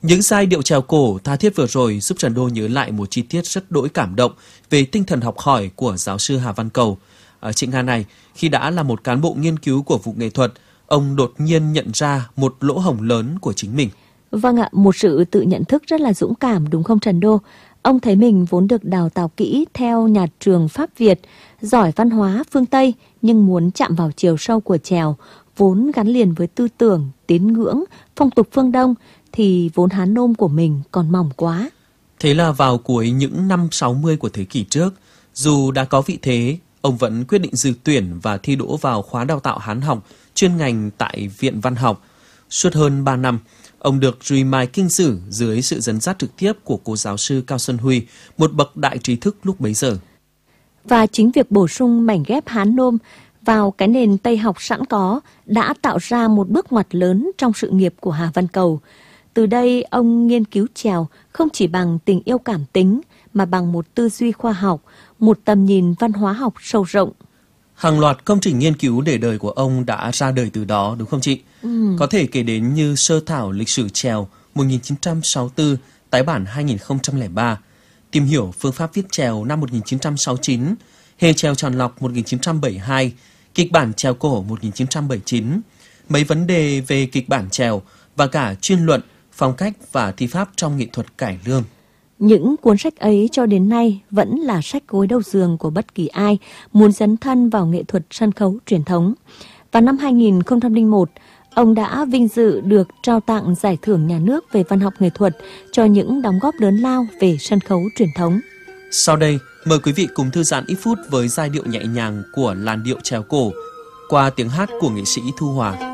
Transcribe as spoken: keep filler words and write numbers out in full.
Những giai điệu chèo cổ tha thiết vừa rồi giúp Trần Đô nhớ lại một chi tiết rất đỗi cảm động về tinh thần học hỏi của giáo sư Hà Văn Cầu. Ở trịnh Nga này, khi đã là một cán bộ nghiên cứu của vụ nghệ thuật, ông đột nhiên nhận ra một lỗ hổng lớn của chính mình. Vâng ạ, một sự tự nhận thức rất là dũng cảm đúng không Trần Đô? Ông thấy mình vốn được đào tạo kỹ theo nhà trường Pháp Việt, giỏi văn hóa phương Tây nhưng muốn chạm vào chiều sâu của chèo, vốn gắn liền với tư tưởng, tín ngưỡng, phong tục phương Đông thì vốn Hán Nôm của mình còn mỏng quá. Thế là vào cuối những năm sáu mươi của thế kỷ trước, dù đã có vị thế, ông vẫn quyết định dự tuyển và thi đỗ vào khóa đào tạo Hán học chuyên ngành tại Viện Văn học. Suốt hơn ba năm, ông được rùi mài kinh sử dưới sự dẫn dắt trực tiếp của cô giáo sư Cao Xuân Huy, một bậc đại trí thức lúc bấy giờ. Và chính việc bổ sung mảnh ghép Hán Nôm vào cái nền Tây học sẵn có đã tạo ra một bước ngoặt lớn trong sự nghiệp của Hà Văn Cầu. Từ đây, ông nghiên cứu chèo không chỉ bằng tình yêu cảm tính mà bằng một tư duy khoa học, một tầm nhìn văn hóa học sâu rộng. Hàng loạt công trình nghiên cứu để đời của ông đã ra đời từ đó, đúng không chị? Ừ. Có thể kể đến như Sơ thảo lịch sử chèo một nghìn chín trăm sáu mươi tư, tái bản hai nghìn không trăm lẻ ba, Tìm hiểu phương pháp viết chèo năm một nghìn chín trăm sáu mươi chín, Hề chèo tròn lọc một nghìn chín trăm bảy mươi hai, Kịch bản chèo cổ một nghìn chín trăm bảy mươi chín, mấy vấn đề về kịch bản chèo và cả chuyên luận, phong cách và thi pháp trong nghệ thuật cải lương. Những cuốn sách ấy cho đến nay vẫn là sách gối đầu giường của bất kỳ ai muốn dấn thân vào nghệ thuật sân khấu truyền thống. Và năm hai nghìn không trăm lẻ một, ông đã vinh dự được trao tặng giải thưởng nhà nước về văn học nghệ thuật cho những đóng góp lớn lao về sân khấu truyền thống. Sau đây, mời quý vị cùng thư giãn ít phút với giai điệu nhẹ nhàng của làn điệu chèo cổ qua tiếng hát của nghệ sĩ Thu Hòa.